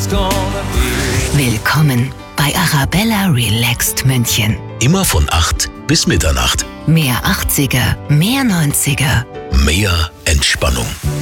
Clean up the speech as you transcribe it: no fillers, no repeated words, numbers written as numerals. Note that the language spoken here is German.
Willkommen bei Arabella Relaxed München. Immer von 8 bis Mitternacht. Mehr 80er, mehr 90er. Mehr Entspannung.